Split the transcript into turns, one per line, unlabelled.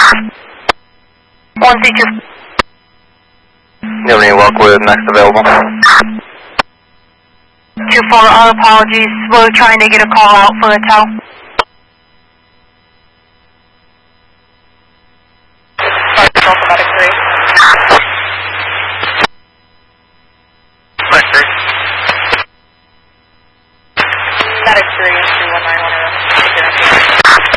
1C2.
Neil, you walk with next available.
2-4, our apologies. We're trying to get a call out for a tow.
Sorry, Delta Medic 3.